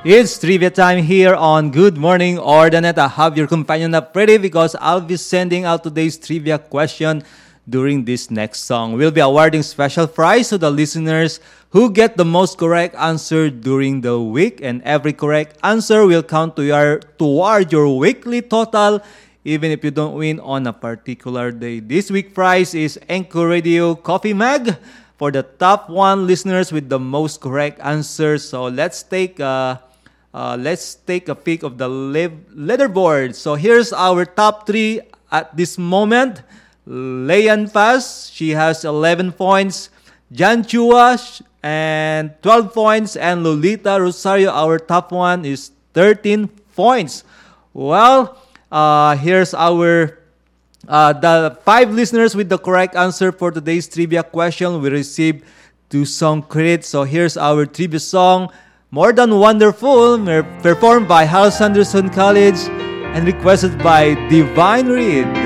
It's trivia time here on Good Morning Ordanet. I have your companion up ready because I'll be sending out today's trivia question during this next song. We'll be awarding special prize to the listeners who get the most correct answer during the week, and every correct answer will count toward your weekly total even if you don't win on a particular day. This week's prize is Anchor Radio Coffee Mag for the top 1 listeners with the most correct answers. So let's take a peek of the leaderboard. So here's our top 3 at this moment. Leyan Paz, she has 11 points. Jan Chua and 12 points. And Lolita Rosario, our top 1, is 13 points. Well, here's our the 5 listeners with the correct answer for today's trivia question. We received 2 song credits. So here's our trivia song, More Than Wonderful, performed by Hal Sanderson College and requested by Divine Reed.